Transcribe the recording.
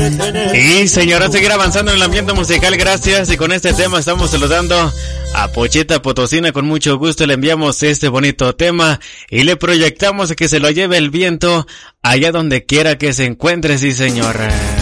Y señora, seguir avanzando en el ambiente musical, gracias. Y con este tema estamos saludando a Pochita Potosina. Con mucho gusto le enviamos este bonito tema y le proyectamos que se lo lleve el viento allá donde quiera que se encuentre, sí señora.